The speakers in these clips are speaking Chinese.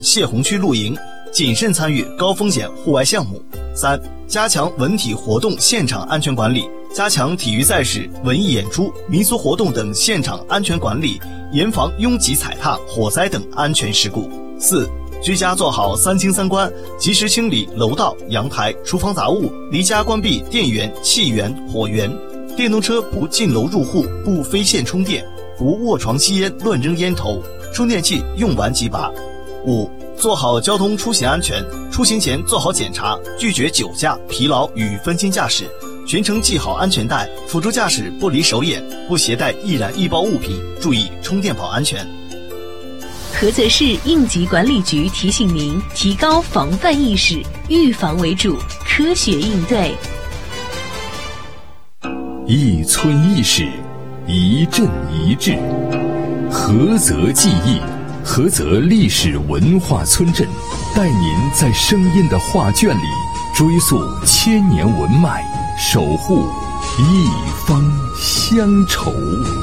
泄洪区露营，谨慎参与高风险户外项目。3、加强文体活动现场安全管理，加强体育赛事、文艺演出、民俗活动等现场安全管理，严防拥挤踩踏、火灾等安全事故。4、居家做好3清3关，及时清理楼道、阳台、厨房杂物，离家关闭电源、气源、火源。电动车不进楼入户，不飞线充电，不卧床吸烟、乱扔烟头，充电器用完即拔。5、做好交通出行安全，出行前做好检查，拒绝酒驾、疲劳与分心驾驶，全程系好安全带，辅助驾驶不离手眼，不携带易燃易爆物品，注意充电宝安全。 菏泽市应急管理局提醒您提高防范意识，预防为主，科学应对。 一村一史，一镇一志，菏泽记忆，菏泽历史文化村镇，带您在声音的画卷里追溯千年文脉，守护一方乡愁。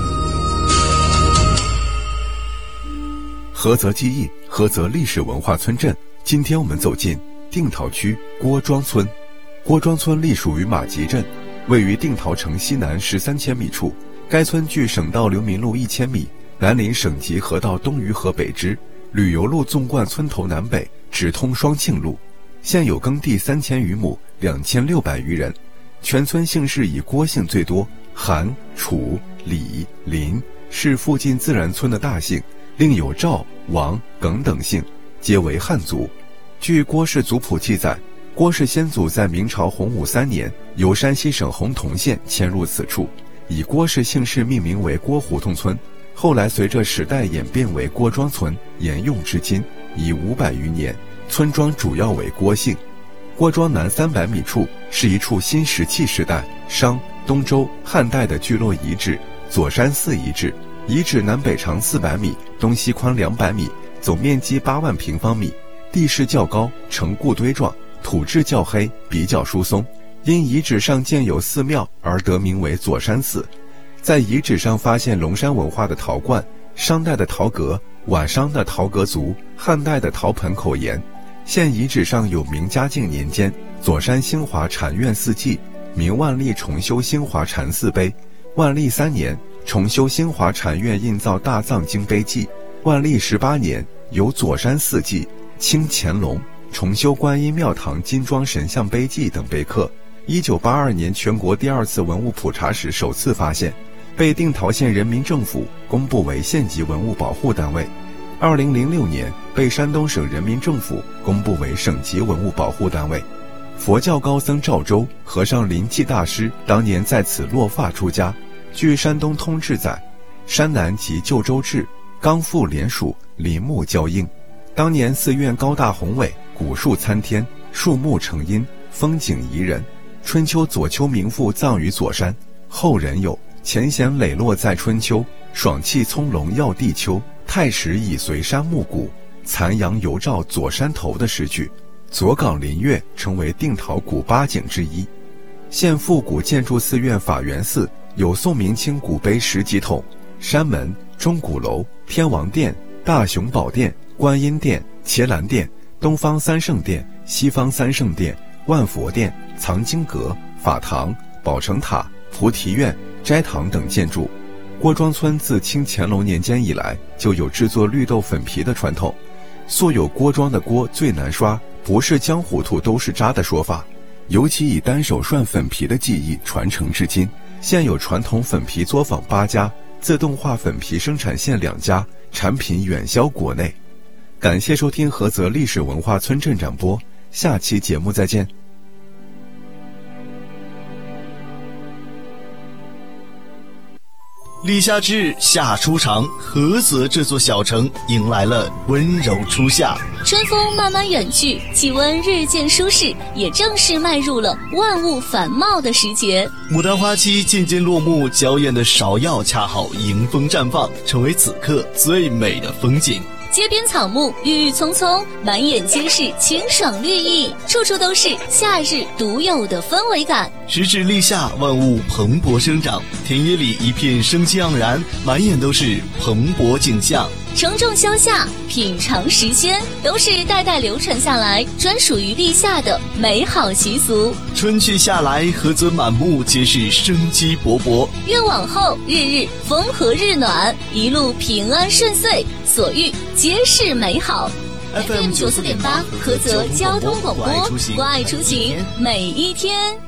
菏泽记忆，菏泽历史文化村镇。今天我们走进定陶区郭庄村。郭庄村隶属于马集镇，位于定陶城西南13千米处。该村距省道流民路1000米，南临省级河道东隅河北支，旅游路纵贯村头南北，直通双庆路。现有耕地3000余亩，2600余人。全村姓氏以郭姓最多，韩、楚、李、林是附近自然村的大姓，另有赵、王、耿等姓，皆为汉族。据郭氏族谱记载，郭氏先祖在明朝洪武3年由山西省洪洞县迁入此处，以郭氏姓氏命名为郭胡同村，后来随着时代演变为郭庄村，沿用至今，已500余年。村庄主要为郭姓。郭庄南300米处是一处新石器时代商、东周、汉代的聚落遗址左山寺遗址。遗址南北长400米，东西宽200米，总面积8万平方米，地势较高，呈固堆状，土质较黑，比较疏松。因遗址上建有寺庙而得名为左山寺。在遗址上发现龙山文化的陶罐、商代的陶阁、晚商的陶阁族、汉代的陶盆口沿。现遗址上有明嘉靖年间左山兴华禅院寺记、明万历重修兴华禅寺碑、万历3年重修兴华禅院印造大藏经碑记、万历18年有左山寺记、清乾隆重修观音庙堂金装神像碑记等碑刻。1982年全国第2次文物普查时首次发现，被定陶县人民政府公布为县级文物保护单位。2006年被山东省人民政府公布为省级文物保护单位。佛教高僧赵州和尚临济大师当年在此落发出家。据山东通志载，山南即旧州治，冈附连属，林木交映。当年寺院高大宏伟，古树参天，树木成荫，风景宜人。春秋左丘名赋葬于左山，后人有前贤磊落在春秋，爽气葱茏耀地秋，太史已随山暮鼓，残阳犹照左山头的诗句。左岗林月成为定陶古8景之一。现复古建筑寺院法源寺有宋明清古碑10几桶，山门、钟鼓楼、天王殿、大雄宝殿、观音殿、伽蓝殿、东方三圣殿、西方三圣殿、万佛殿、藏经阁、法堂、宝成塔、菩提院、斋堂等建筑。郭庄村自清乾隆年间以来就有制作绿豆粉皮的传统，素有郭庄的锅最难刷，不是浆糊涂都是渣的说法，尤其以单手涮粉皮的技艺传承至今。现有传统粉皮作坊8家，自动化粉皮生产线2家，产品远销国内。感谢收听菏泽历史文化村镇展播，下期节目再见。 立夏之日夏初长，菏泽这座小城迎来了温柔初夏。 春风慢慢远去，气温日渐舒适，也正式迈入了万物繁茂的时节。 牡丹花期渐渐落幕，娇艳的芍药恰好迎风绽放，成为此刻最美的风景。 街边草木郁郁葱葱，满眼皆是清爽绿意，处处都是夏日独有的氛围感。 时至立夏，万物蓬勃生长，田野里一片生机盎然，满眼都是蓬勃景象。 承重消夏，品尝时鲜，都是代代流传下来专属于立夏的美好习俗。 春去夏来，菏泽满目皆是生机勃勃。 愿往后日日风和日暖，一路平安顺遂，所遇皆是美好。FM 94.8，菏泽交通广播，关爱出行，每一天。